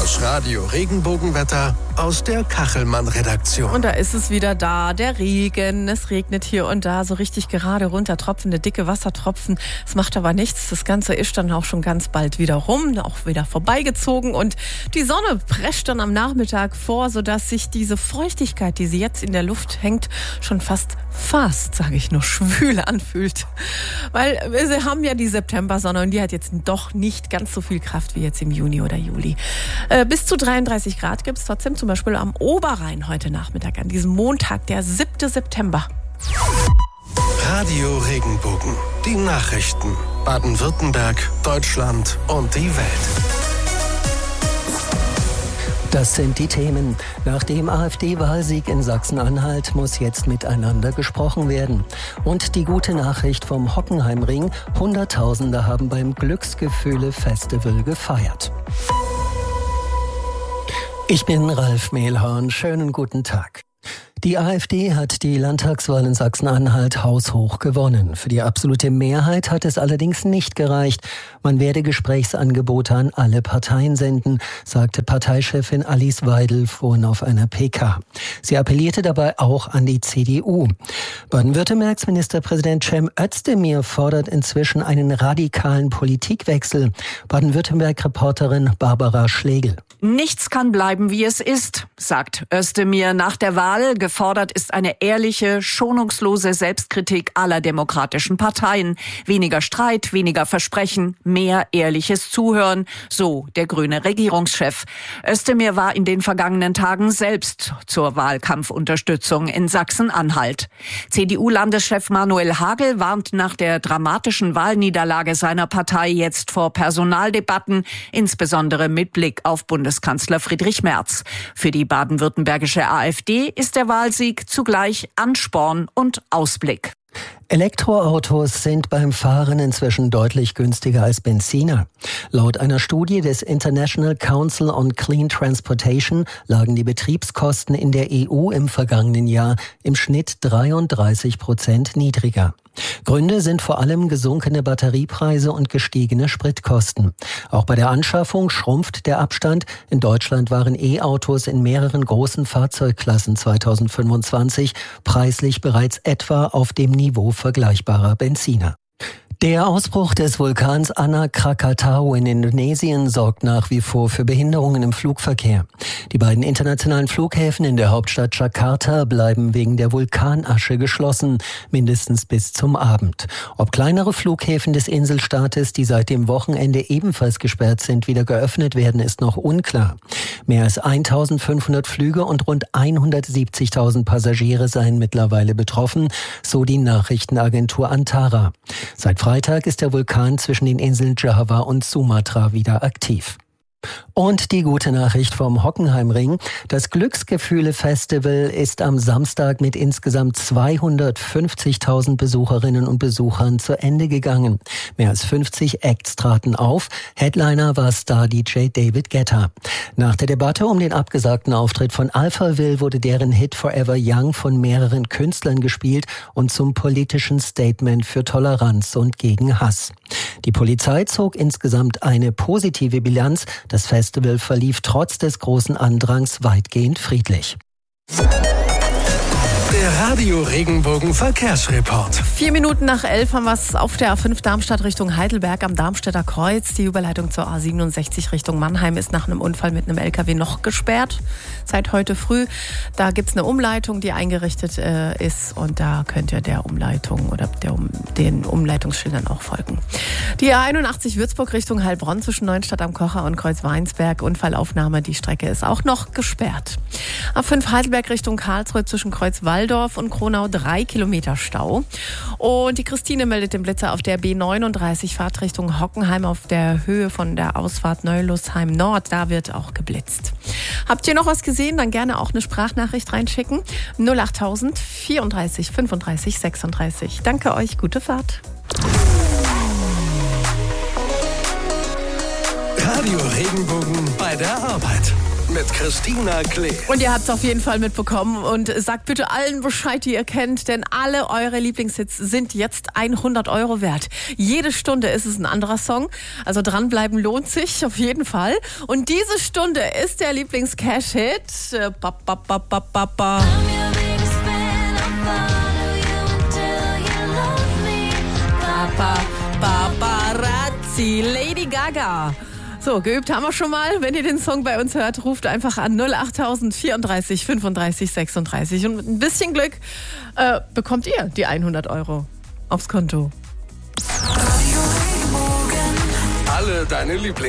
Das Radio Regenbogenwetter aus der Kachelmann-Redaktion. Und da ist es wieder da, der Regen. Es regnet hier und da so richtig gerade runter, tropfende, dicke Wassertropfen. Es macht aber nichts. Das Ganze ist dann auch schon ganz bald wieder rum, auch wieder vorbeigezogen. Und die Sonne prescht dann am Nachmittag vor, sodass sich diese Feuchtigkeit, die sie jetzt in der Luft hängt, schon fast, sage ich nur, schwül anfühlt. Weil wir haben ja die Septembersonne und die hat jetzt doch nicht ganz so viel Kraft wie jetzt im Juni oder Juli. Bis zu 33 Grad gibt es trotzdem, zum Beispiel am Oberrhein heute Nachmittag, an diesem Montag, der 7. September. Radio Regenbogen, die Nachrichten, Baden-Württemberg, Deutschland und die Welt. Das sind die Themen. Nach dem AfD-Wahlsieg in Sachsen-Anhalt muss jetzt miteinander gesprochen werden. Und die gute Nachricht vom Hockenheimring: Hunderttausende haben beim Glücksgefühle-Festival gefeiert. Ich bin Ralf Mehlhorn. Schönen guten Tag. Die AfD hat die Landtagswahl in Sachsen-Anhalt haushoch gewonnen. Für die absolute Mehrheit hat es allerdings nicht gereicht. Man werde Gesprächsangebote an alle Parteien senden, sagte Parteichefin Alice Weidel vorhin auf einer PK. Sie appellierte dabei auch an die CDU. Baden-Württembergs Ministerpräsident Cem Özdemir fordert inzwischen einen radikalen Politikwechsel. Baden-Württemberg-Reporterin Barbara Schlegel. Nichts kann bleiben, wie es ist, sagt Özdemir nach der Wahl. Gefordert ist eine ehrliche, schonungslose Selbstkritik aller demokratischen Parteien. Weniger Streit, weniger Versprechen, mehr ehrliches Zuhören, so der grüne Regierungschef. Özdemir war in den vergangenen Tagen selbst zur Wahlkampfunterstützung in Sachsen-Anhalt. CDU-Landeschef Manuel Hagel warnt nach der dramatischen Wahlniederlage seiner Partei jetzt vor Personaldebatten, insbesondere mit Blick auf Bundeskanzler Friedrich Merz. Für die baden-württembergische AfD ist der Wahlsieg zugleich Ansporn und Ausblick. Elektroautos sind beim Fahren inzwischen deutlich günstiger als Benziner. Laut einer Studie des International Council on Clean Transportation lagen die Betriebskosten in der EU im vergangenen Jahr im Schnitt 33% niedriger. Gründe sind vor allem gesunkene Batteriepreise und gestiegene Spritkosten. Auch bei der Anschaffung schrumpft der Abstand. In Deutschland waren E-Autos in mehreren großen Fahrzeugklassen 2025 preislich bereits etwa auf dem Niveau vergleichbarer Benziner. Der Ausbruch des Vulkans Anak Krakatau in Indonesien sorgt nach wie vor für Behinderungen im Flugverkehr. Die beiden internationalen Flughäfen in der Hauptstadt Jakarta bleiben wegen der Vulkanasche geschlossen, mindestens bis zum Abend. Ob kleinere Flughäfen des Inselstaates, die seit dem Wochenende ebenfalls gesperrt sind, wieder geöffnet werden, ist noch unklar. Mehr als 1.500 Flüge und rund 170.000 Passagiere seien mittlerweile betroffen, so die Nachrichtenagentur Antara. Seit Freitag ist der Vulkan zwischen den Inseln Java und Sumatra wieder aktiv. Und die gute Nachricht vom Hockenheimring: Das Glücksgefühle-Festival ist am Samstag mit insgesamt 250.000 Besucherinnen und Besuchern zu Ende gegangen. Mehr als 50 Acts traten auf. Headliner war Star-DJ David Guetta. Nach der Debatte um den abgesagten Auftritt von Alphaville wurde deren Hit Forever Young von mehreren Künstlern gespielt und zum politischen Statement für Toleranz und gegen Hass. Die Polizei zog insgesamt eine positive Bilanz. Das Festival verlief trotz des großen Andrangs weitgehend friedlich. Der Radio Regenbogen Verkehrsreport. 4 Minuten nach 11 haben wir es auf der A5 Darmstadt Richtung Heidelberg am Darmstädter Kreuz. Die Überleitung zur A67 Richtung Mannheim ist nach einem Unfall mit einem LKW noch gesperrt. Seit heute früh. Da gibt es eine Umleitung, die eingerichtet ist. Und da könnt ihr der Umleitung oder den Umleitungsschildern auch folgen. Die A81 Würzburg Richtung Heilbronn zwischen Neuenstadt am Kocher und Kreuz-Weinsberg. Unfallaufnahme, die Strecke ist auch noch gesperrt. A5 Heidelberg Richtung Karlsruhe zwischen Kreuz-Walldorf und Kronau 3 Kilometer Stau. Und die Christine meldet den Blitzer auf der B39 Fahrt Richtung Hockenheim auf der Höhe von der Ausfahrt Neulusheim Nord. Da wird auch geblitzt. Habt ihr noch was gesehen? Dann gerne auch eine Sprachnachricht reinschicken. 08000 34 35 36. Danke euch, gute Fahrt. Radio Regenbogen bei der Arbeit. mit Christina Klee. Und ihr habt es auf jeden Fall mitbekommen und sagt bitte allen Bescheid, die ihr kennt, denn alle eure Lieblingshits sind jetzt 100 € wert. Jede Stunde ist es ein anderer Song, also dranbleiben lohnt sich auf jeden Fall. Und diese Stunde ist der Lieblings-Cash-Hit. Paparazzi, Lady Gaga. So, geübt haben wir schon mal. Wenn ihr den Song bei uns hört, ruft einfach an 08000 34 35 36. Und mit ein bisschen Glück bekommt ihr die 100 € aufs Konto. Alle deine Lieblings